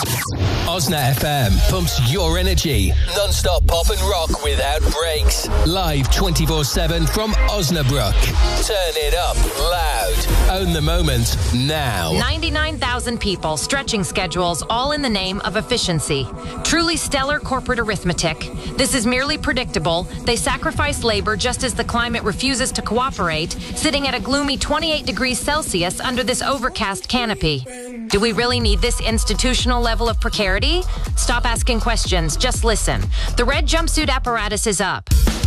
Osna FM pumps your energy. Non-stop pop and rock without breaks. Live 24/7 from Osnabrück. Turn it up loud. Own the moment now. 99,000 people, stretching schedules, all in the name of efficiency. Truly stellar corporate arithmetic. This is merely predictable. They sacrifice labor just as the climate refuses to cooperate, sitting at a gloomy 28 degrees Celsius under this overcast canopy. Do we really need this institutional level of precarity? Stop asking questions. Just listen. The red jumpsuit apparatus is up.